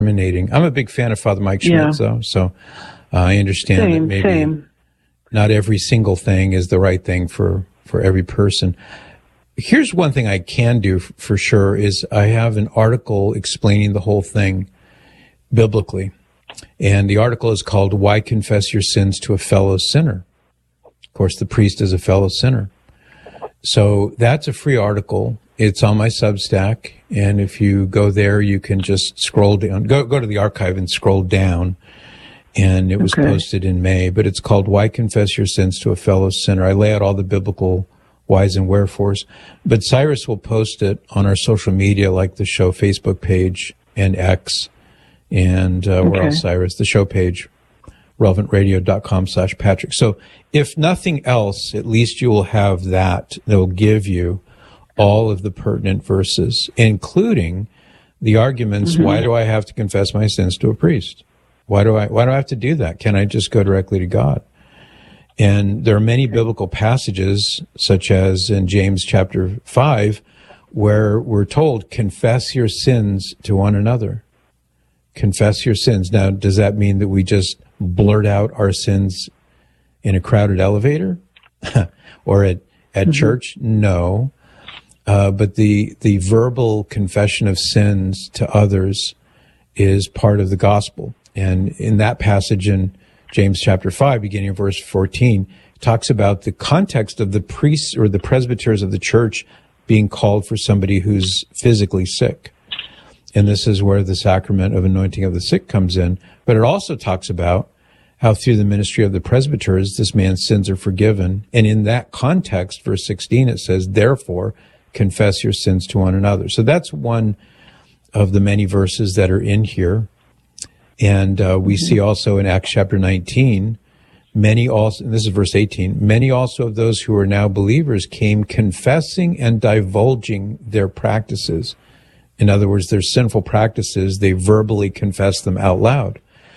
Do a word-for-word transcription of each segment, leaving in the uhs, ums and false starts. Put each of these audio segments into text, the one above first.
discriminating. I'm a big fan of Father Mike Schmitz, yeah. though, so uh, I understand same, that maybe same. not every single thing is the right thing for, for every person. Here's one thing I can do f- for sure is I have an article explaining the whole thing biblically. And the article is called Why Confess Your Sins to a Fellow Sinner? Of course, the priest is a fellow sinner. So that's a free article. It's on my Substack. And if you go there, you can just scroll down, go, go to the archive and scroll down. And it was okay. posted in May, but it's called Why Confess Your Sins to a Fellow Sinner. I lay out all the biblical whys and wherefores, but Cyrus will post it on our social media, like the show Facebook page and X. And uh, okay. where else, Cyrus? The show page, relevantradio.com slash Patrick. So if nothing else, at least you will have that. That will give you all of the pertinent verses, including the arguments, mm-hmm. why do I have to confess my sins to a priest? Why do I, why do I have to do that? Can I just go directly to God? And there are many biblical passages, such as in James chapter five, where we're told, confess your sins to one another. Confess your sins. Now, does that mean that we just blurt out our sins in a crowded elevator or at, at mm-hmm. church? No. Uh, but the, the verbal confession of sins to others is part of the gospel. And in that passage in James chapter five, beginning of verse fourteen, talks about the context of the priests or the presbyters of the church being called for somebody who's physically sick. And this is where the sacrament of anointing of the sick comes in. But it also talks about how through the ministry of the presbyters, this man's sins are forgiven. And in that context, verse sixteen, it says, therefore, confess your sins to one another. So that's one of the many verses that are in here. And uh, we mm-hmm. see also in Acts chapter nineteen, many also, and this is verse eighteen, many also of those who are now believers came confessing and divulging their practices. In other words, their sinful practices, they verbally confess them out loud.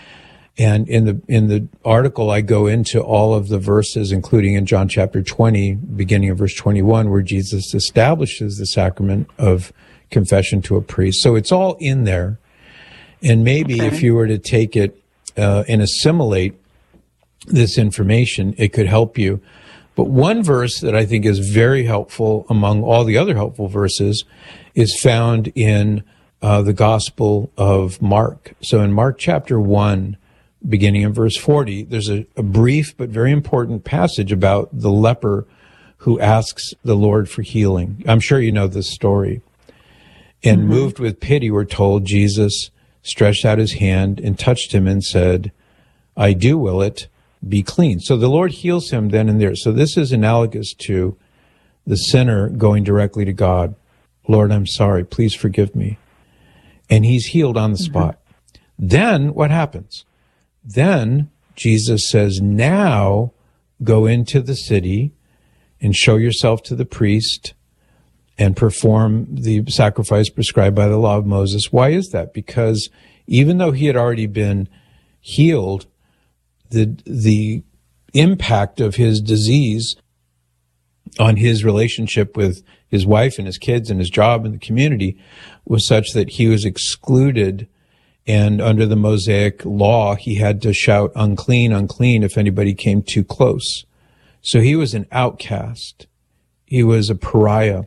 And in the in the article, I go into all of the verses, including in John chapter twenty, beginning of verse twenty-one, where Jesus establishes the sacrament of confession to a priest. So it's all in there. And maybe okay. if you were to take it uh, and assimilate this information, it could help you. But one verse that I think is very helpful among all the other helpful verses is found in uh, the Gospel of Mark. So in Mark chapter one, beginning in verse forty, there's a, a brief but very important passage about the leper who asks the Lord for healing. I'm sure you know this story. And mm-hmm. moved with pity, we're told, Jesus stretched out his hand and touched him and said, I do will it, be clean. So the Lord heals him then and there. So this is analogous to the sinner going directly to God. Lord, I'm sorry. Please forgive me. And he's healed on the mm-hmm. spot. Then what happens? Then Jesus says, now go into the city and show yourself to the priest and perform the sacrifice prescribed by the law of Moses. Why is that? Because even though he had already been healed, the the impact of his disease on his relationship with his wife and his kids and his job and the community was such that he was excluded. And under the Mosaic law, he had to shout, unclean, unclean, if anybody came too close. So he was an outcast. He was a pariah.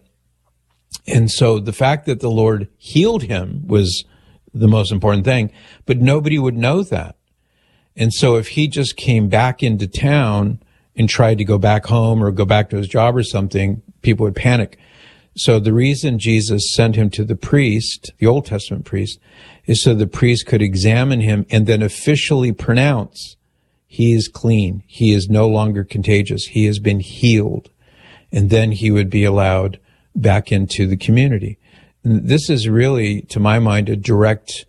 And so the fact that the Lord healed him was the most important thing, but nobody would know that. And so if he just came back into town and tried to go back home or go back to his job or something, people would panic. So the reason Jesus sent him to the priest, the Old Testament priest, is so the priest could examine him and then officially pronounce he is clean. He is no longer contagious. He has been healed. And then he would be allowed back into the community. And this is really, to my mind, a direct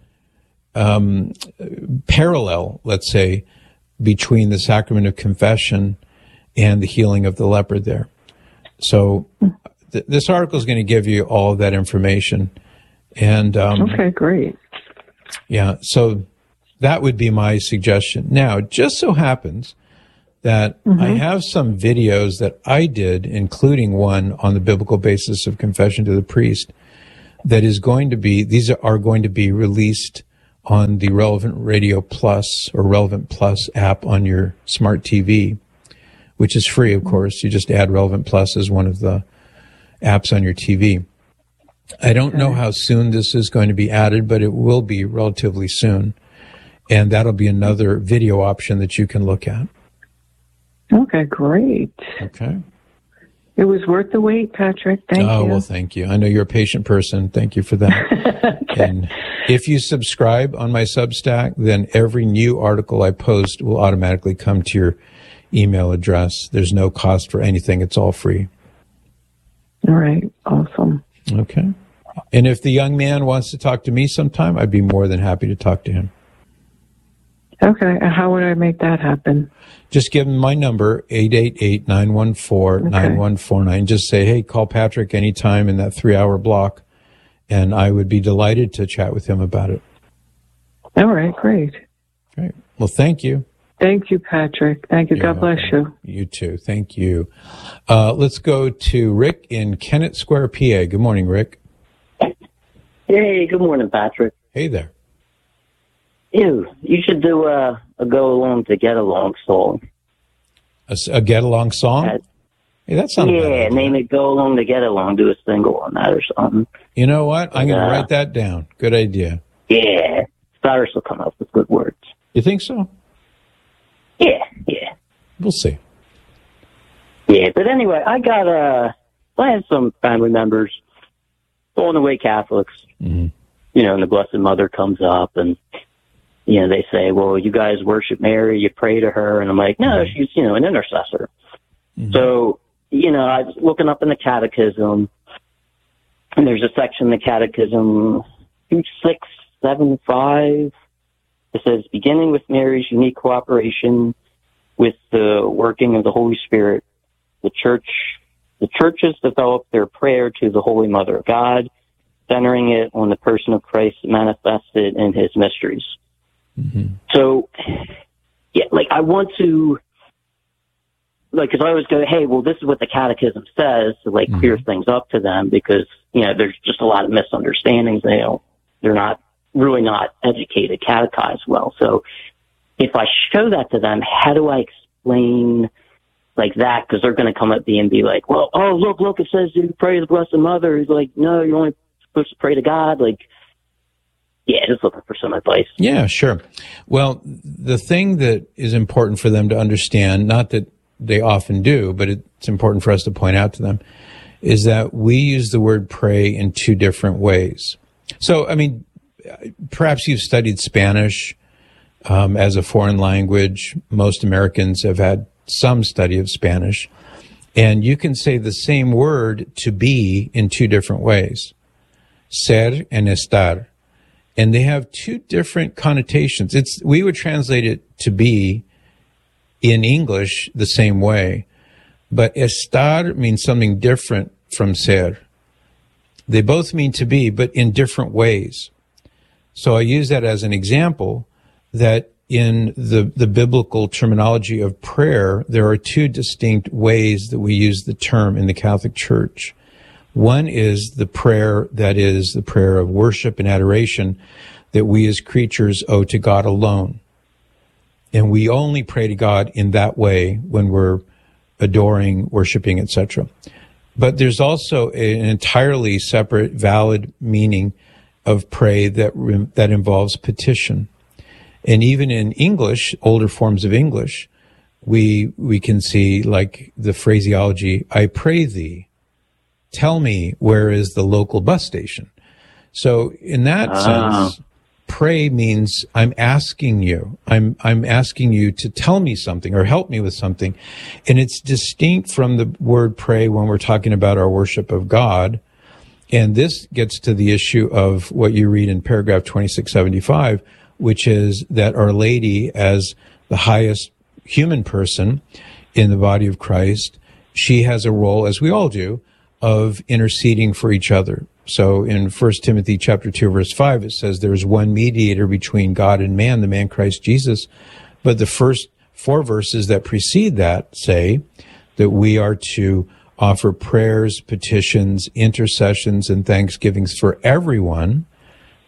um, parallel, let's say, between the sacrament of confession and the healing of the leper there. So th- this article is going to give you all of that information. And um, okay, great. Yeah, so that would be my suggestion. Now, it just so happens that mm-hmm. I have some videos that I did, including one on the biblical basis of confession to the priest, that is going to be, these are going to be released on the Relevant Radio Plus or Relevant Plus app on your smart T V, which is free, of course. You just add Relevant Plus as one of the apps on your T V. I don't know how soon this is going to be added, but it will be relatively soon. And that'll be another video option that you can look at. Okay, great. Okay. It was worth the wait, Patrick. Thank oh, you. Oh, well, thank you. I know you're a patient person. Thank you for that. Okay. And if you subscribe on my Substack, then every new article I post will automatically come to your email address. There's no cost for anything. It's all free. All right. Awesome. Okay. And if the young man wants to talk to me sometime, I'd be more than happy to talk to him. Okay. How would I make that happen? Just give him my number, eight eight eight, nine one four, nine one four nine. Just say, hey, call Patrick anytime in that three-hour block, and I would be delighted to chat with him about it. All right. Great. Great. Well, thank you. Thank you, Patrick. Thank you. You're God welcome. bless you. You too. Thank you. Uh, let's go to Rick in Kennett Square, P A. Good morning, Rick. Hey, good morning, Patrick. Hey there. Ew, you should do a, a go along to get along song. A, a get along song? Uh, hey, that sounds Yeah, name it Go Along to Get Along. Do a single on that or something. You know what? I'm going to uh, write that down. Good idea. Yeah, Cyrus will come up with good words. You think so? Yeah, yeah. We'll see. Yeah, but anyway, I got, uh, I had some family members going away Catholics. Mm-hmm. You know, and the Blessed Mother comes up and, you know, they say, well, you guys worship Mary, you pray to her. And I'm like, no, mm-hmm. she's, you know, an intercessor. Mm-hmm. So, you know, I was looking up in the catechism, and there's a section in the catechism, two six seven five. It says, beginning with Mary's unique cooperation with the working of the Holy Spirit, the church, the churches developed their prayer to the Holy Mother of God, centering it on the person of Christ manifested in his mysteries. Mm-hmm. So, yeah, like I want to, like, because I always go, hey, well, this is what the catechism says to, like, mm-hmm. clear things up to them because, you know, there's just a lot of misunderstandings. They don't, they're not really not educated, catechized well. So if I show that to them, how do I explain like that? Because they're going to come at me and be like, well, oh, look, look, it says you pray to the Blessed Mother. He's like, no, you're only supposed to pray to God. Like, yeah, just looking for some advice. Yeah, sure. Well, the thing that is important for them to understand, not that they often do, but it's important for us to point out to them, is that we use the word pray in two different ways. So, I mean, perhaps you've studied Spanish um, as a foreign language. Most Americans have had some study of Spanish. And you can say the same word to be in two different ways, ser and estar. And they have two different connotations. It's, we would translate it to be in English the same way, but estar means something different from ser. They both mean to be, but in different ways. So I use that as an example that in the, the biblical terminology of prayer, there are two distinct ways that we use the term in the Catholic Church. One is the prayer that is the prayer of worship and adoration that we as creatures owe to God alone. And we only pray to God in that way when we're adoring, worshiping, et cetera. But there's also an entirely separate, valid meaning of pray that that involves petition. And even in English, older forms of English, we we can see like the phraseology, I pray thee. Tell me where is the local bus station. So in that Ah. sense, pray means I'm asking you. I'm I'm asking you to tell me something or help me with something. And it's distinct from the word pray when we're talking about our worship of God. And this gets to the issue of what you read in paragraph twenty-six seventy-five, which is that Our Lady, as the highest human person in the body of Christ, she has a role, as we all do, of interceding for each other. So in First Timothy chapter two, verse five, it says there is one mediator between God and man, the man Christ Jesus. But the first four verses that precede that say that we are to offer prayers, petitions, intercessions, and thanksgivings for everyone,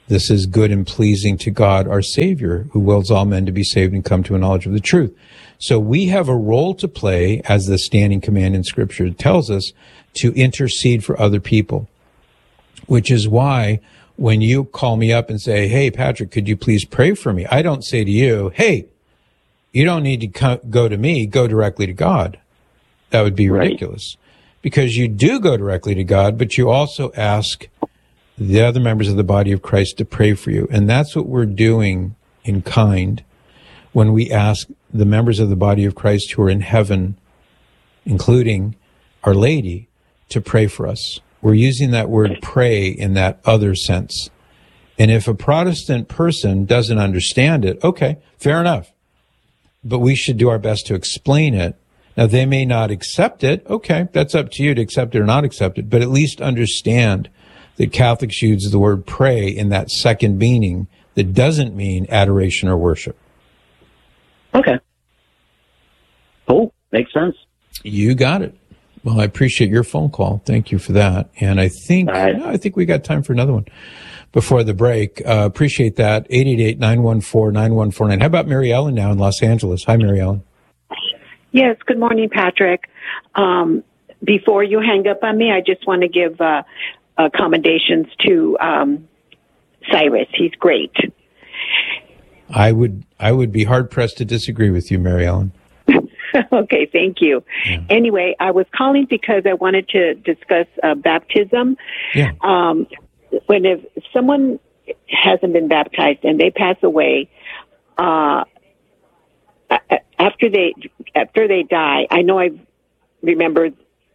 This is good and pleasing to God, our Savior, who wills all men to be saved and come to a knowledge of the truth. So we have a role to play, as the standing command in Scripture tells us, to intercede for other people, which is why when you call me up and say, hey, Patrick, could you please pray for me? I don't say to you, hey, you don't need to co- go to me, go directly to God. That would be ridiculous. Right. Because you do go directly to God, but you also ask the other members of the body of Christ to pray for you. And that's what we're doing in kind when we ask the members of the body of Christ who are in heaven, including Our Lady, to pray for us. We're using that word pray in that other sense. And if a Protestant person doesn't understand it, okay, fair enough. But we should do our best to explain it. Now, they may not accept it. Okay, that's up to you to accept it or not accept it. But at least understand that Catholics use the word pray in that second meaning that doesn't mean adoration or worship. Okay. Cool. Makes sense. You got it. Well, I appreciate your phone call. Thank you for that. And I think right. no, I think we got time for another one before the break. Uh, appreciate that. eight eight eight, nine one four, nine one four nine. How about Mary Ellen now in Los Angeles? Hi, Mary Ellen. Yes, good morning, Patrick. Um, before you hang up on me, I just want to give uh, accommodations to um, Cyrus. He's great. I would I would be hard-pressed to disagree with you, Mary Ellen. Okay, thank you. Yeah. Anyway, I was calling because I wanted to discuss uh, baptism. Yeah. Um, when if someone hasn't been baptized and they pass away, uh, after they after they die, I know I remember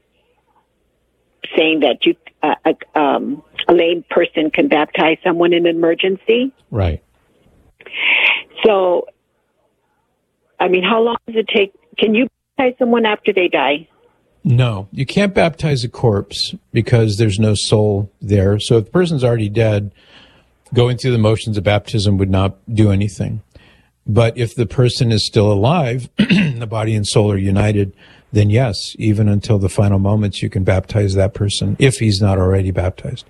saying that you uh, a, um, a lay person can baptize someone in an emergency. Right. So, I mean, how long does it take? Can you baptize someone after they die? No, you can't baptize a corpse because there's no soul there. So if the person's already dead, going through the motions of baptism would not do anything. But if the person is still alive, the body and soul are united, then yes, even until the final moments, you can baptize that person if he's not already baptized.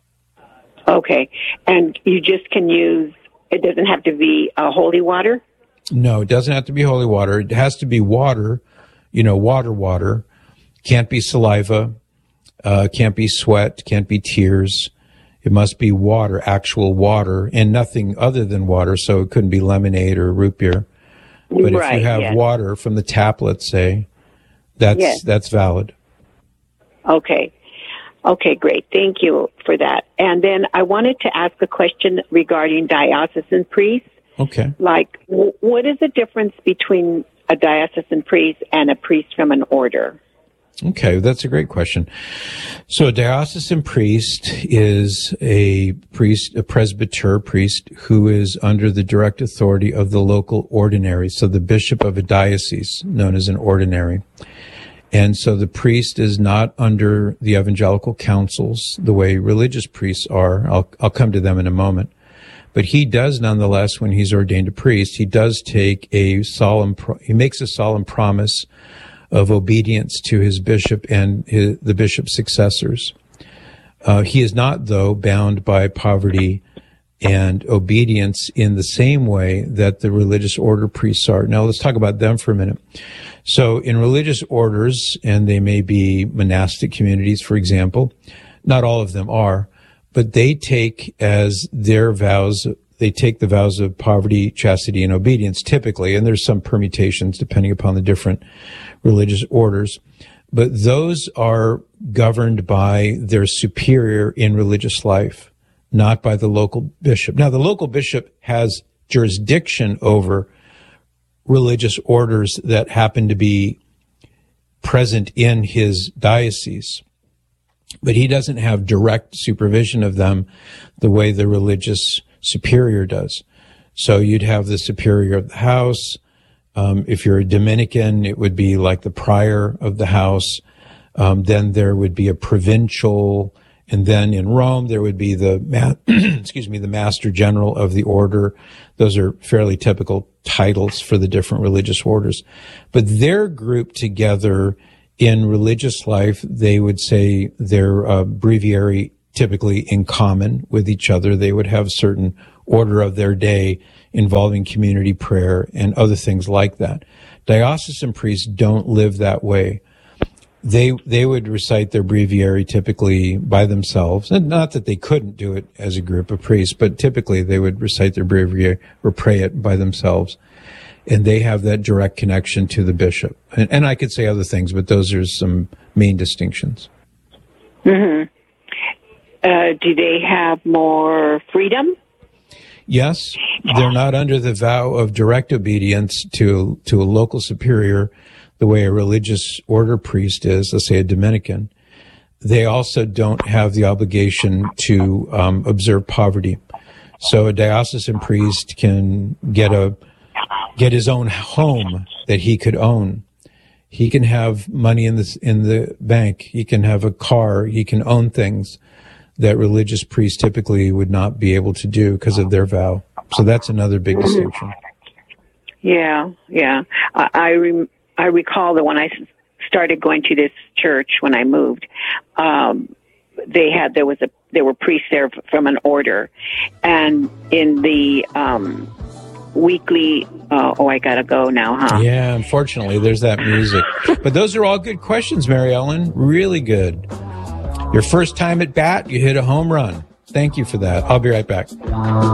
Okay. And you just can use, it doesn't have to be uh, holy water? No, it doesn't have to be holy water. It has to be water, you know, water, water. Can't be saliva, uh, can't be sweat, can't be tears. It must be water, actual water, and nothing other than water, so it couldn't be lemonade or root beer. But right, if you have yes. water from the tap, let's say, that's yes. that's valid. Okay. Okay, great. Thank you for that. And then I wanted to ask a question regarding diocesan priests. Okay. Like, w- what is the difference between a diocesan priest and a priest from an order? Okay, that's a great question. So a diocesan priest is a priest, a presbyter priest who is under the direct authority of the local ordinary. So the bishop of a diocese, known as an ordinary. And so the priest is not under the evangelical councils the way religious priests are. I'll, I'll come to them in a moment. But he does nonetheless, when he's ordained a priest, he does take a solemn, pro- he makes a solemn promise of obedience to his bishop and his, the bishop's successors. Uh, he is not, though, bound by poverty and obedience in the same way that the religious order priests are. Now, let's talk about them for a minute. So in religious orders, and they may be monastic communities, for example, not all of them are, but they take as their vows, they take the vows of poverty, chastity, and obedience typically, and there's some permutations depending upon the different religious orders, but those are governed by their superior in religious life, not by the local bishop. Now, the local bishop has jurisdiction over religious orders that happen to be present in his diocese, but he doesn't have direct supervision of them the way the religious superior does. So you'd have the superior of the house. Um, if you're a Dominican, it would be like the prior of the house. Um, then there would be a provincial, and then in Rome there would be the ma- excuse me the master general of the order. Those are fairly typical titles for the different religious orders, but they're grouped together in religious life. They would say their uh, breviary typically in common with each other. They would have a certain order of their day involving community prayer and other things like that. Diocesan priests don't live that way. They they would recite their breviary typically by themselves, and not that they couldn't do it as a group of priests, but typically they would recite their breviary or pray it by themselves, and they have that direct connection to the bishop. And, and I could say other things, but those are some main distinctions. Mm-hmm. Uh, do they have more freedom? Yes, they're not under the vow of direct obedience to to a local superior the way a religious order priest is, let's say a Dominican. They also don't have the obligation to um, observe poverty. So a diocesan priest can get a get his own home that he could own. He can have money in the in the bank. He can have a car. He can own things that religious priests typically would not be able to do because of their vow. So that's another big distinction. Yeah, yeah. I I, rem- I recall that when I started going to this church when I moved, um, they had there was a there were priests there from an order, and in the um, weekly. Uh, oh, I gotta go now, huh? Yeah, unfortunately, there's that music. But those are all good questions, Mary Ellen. Really good. Your first time at bat, you hit a home run. Thank you for that. I'll be right back.